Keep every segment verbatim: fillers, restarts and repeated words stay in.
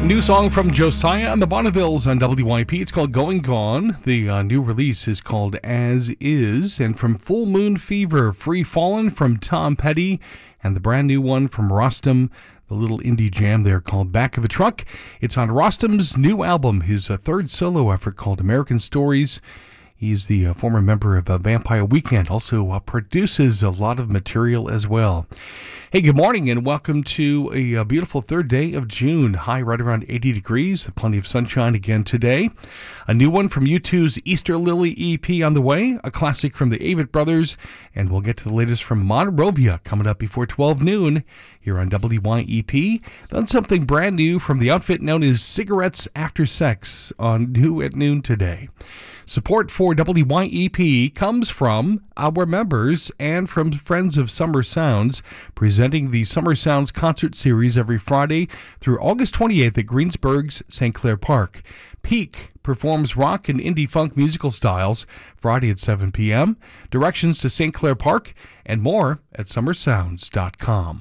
New song from Josiah and the Bonnevilles on W Y P. It's called Going Gone. The uh, new release is called As Is. And from Full Moon Fever, Free Fallin' from Tom Petty. And the brand new one from Rostam, the little indie jam there called Back of a Truck. It's on Rostam's new album, his uh, third solo effort called American Stories. He's the uh, former member of uh, Vampire Weekend, also uh, produces a lot of material as well. Hey, good morning and welcome to a, a beautiful third day of June. High right around eighty degrees, plenty of sunshine again today. A new one from U two's Easter Lily E P on the way, a classic from the Avett Brothers, and we'll get to the latest from Monrovia coming up before twelve noon here on W Y E P. Then something brand new from the outfit known as Cigarettes After Sex on New at Noon today. Support for W Y E P comes from our members and from Friends of Summer Sounds, presenting the Summer Sounds concert series every Friday through August twenty-eighth at Greensburg's Saint Clair Park. Peak performs rock and indie funk musical styles Friday at seven p.m. Directions to Saint Clair Park and more at summer sounds dot com.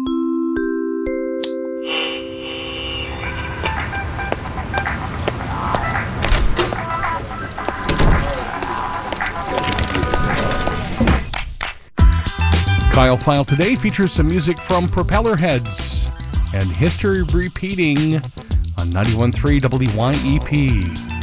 Kyle File today features some music from Propeller Heads and History Repeating on ninety-one point three W Y E P.